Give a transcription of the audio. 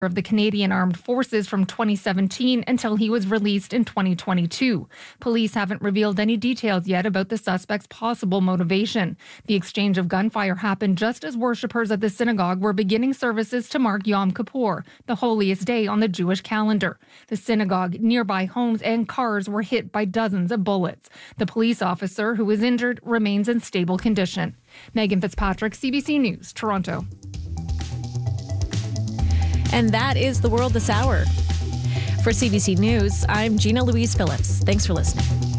of the Canadian Armed Forces from 2017 until he was released in 2022. Police haven't revealed any details yet about the suspect's possible motivation. The exchange of gunfire happened just as worshippers at the synagogue were beginning services to mark Yom Kippur, the holiest day on the Jewish calendar. The synagogue, nearby homes and cars were hit by dozens of bullets. The police officer who was injured remains in stable condition. Megan Fitzpatrick, CBC News, Toronto. And that is the world this hour. For CBC News, I'm Gina Louise Phillips. Thanks for listening.